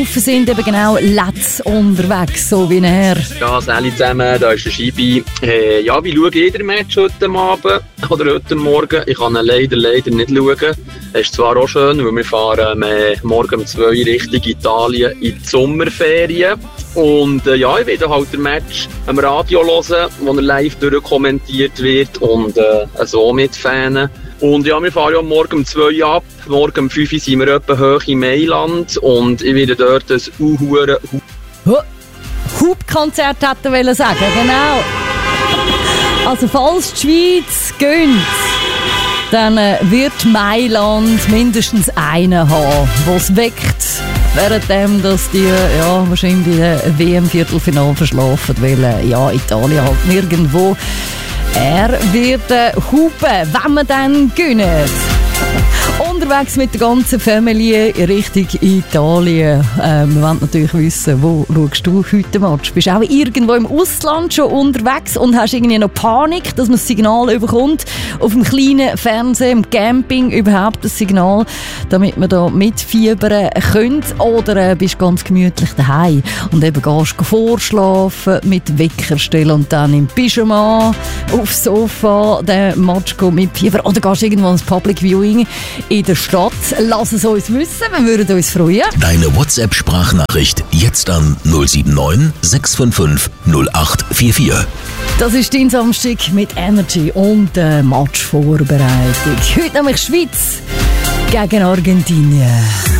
sind eben genau Let's unterwegs, so wie er. Ja, Sally zusammen, da ist der Scheibe. Ja, wie schaue jeder Match heute Abend oder heute Morgen? Ich kann ihn leider nicht schauen. Es ist zwar auch schön, weil wir fahren morgen um 2 Richtung Italien in die Sommerferien. Und ja, ich werde halt den Match am Radio hören, wo er live durchkommentiert wird und so mitfanen. Und ja, wir fahren ja morgen um 2 ab. Morgen um 5 sind wir etwa hoch in Mailand und ich werde dort ein Hubkonzert hätte ich sagen, genau. Also falls die Schweiz gönnt, dann wird Mailand mindestens einen haben, der es weckt, währenddem dass die wahrscheinlich WM-Viertelfinale verschlafen, weil Italien halt nirgendwo. Er wird hupen, wenn man dann gönnt. Unterwegs mit der ganzen Familie in Richtung Italien. Wir wollen natürlich wissen, wo schaust du heute Match? Bist du auch irgendwo im Ausland schon unterwegs und hast irgendwie noch Panik, dass man das Signal bekommt? Auf dem kleinen Fernseher, im Camping überhaupt das Signal, damit man da mitfiebern können? Oder bist du ganz gemütlich daheim und eben gehst vorschlafen, mit Wecker stellen und dann im Pyjama aufs Sofa den Match mitfiebern? Oder gehst du irgendwo ins Public Viewing in der Stadt? Lass es uns wissen, wir würden uns freuen. Deine WhatsApp-Sprachnachricht jetzt an 079 655 0844. Das ist dein Samstag mit Energy und Matchvorbereitung. Heute nämlich Schweiz gegen Argentinien.